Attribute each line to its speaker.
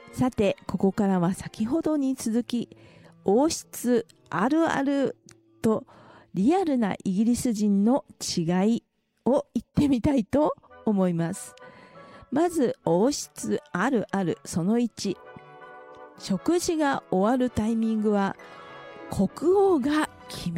Speaker 1: さて、ここからは先ほどに続き、王室あるあるとリアルなイギリス人の違いを言ってみたいと思います。まず、王室あるあるその1。食事が終わるタイミングは国王が決め